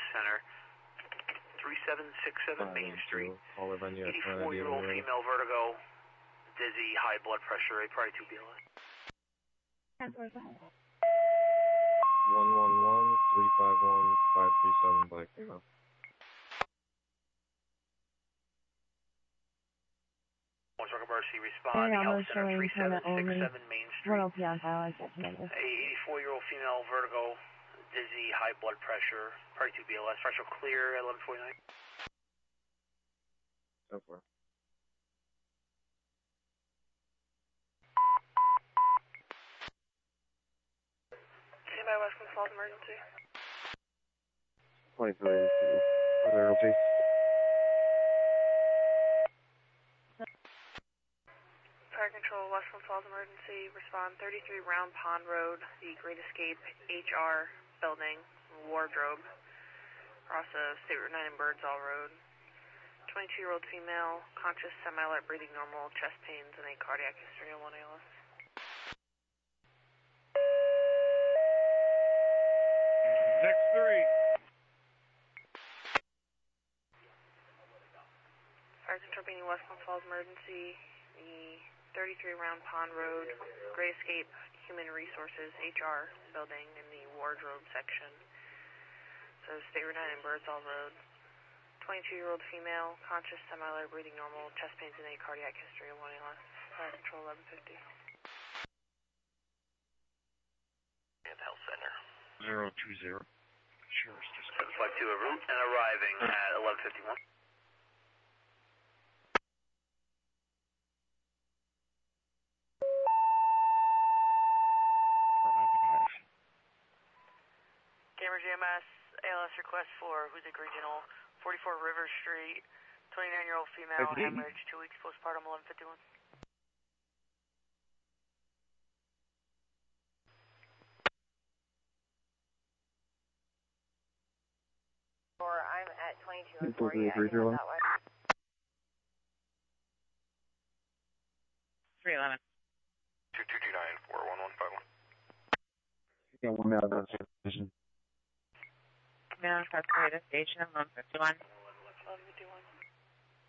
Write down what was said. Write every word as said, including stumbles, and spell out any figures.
Center, thirty-seven sixty-seven Main Street, eighty-four-year-old female, vertigo, dizzy, high blood pressure, a prior to B L S. one one one, three five one, five three seven Black Arrow. Mercy, respond, Health Center, thirty-seven sixty-seven Main Street. eighty-four-year-old female, vertigo, dizzy, high blood pressure, prior to B L S, pressure clear, eleven forty-nine. So far. Standby West Coast Falls emergency. twenty-three, zero G. Fire Control, Westland Falls emergency, respond thirty-three Round Pond Road, the Great Escape H R building, wardrobe, across of State Route nine and Birdsall Road. twenty-two-year-old female, conscious, semi-light breathing, normal, chest pains, and a cardiac history of one A L S. Next three. Fire Control, Beanie, Westland Falls emergency, the thirty-three Round Pond Road, Great Escape Human Resources H R building in the wardrobe section. So State Route nine and Birdsall Road. twenty-two-year-old female, conscious, semi-light breathing, normal, chest pains, and a cardiac history of one A L S. Fire Control eleven fifty. And Health Center. zero two zero. Sure, it's just seven five two en route and arriving at eleven fifty-one. Gamer G M S, A L S request for Hoosick Regional, forty-four River Street, twenty-nine-year-old female, hemorrhage, two weeks postpartum, eleven fifty-one. Or I'm at twenty-two and forty, I can head that way. three eleven. two two two nine, four one one five one. Yeah, one out of that station. Now, start to station eleven fifty-one. eleven fifty-one.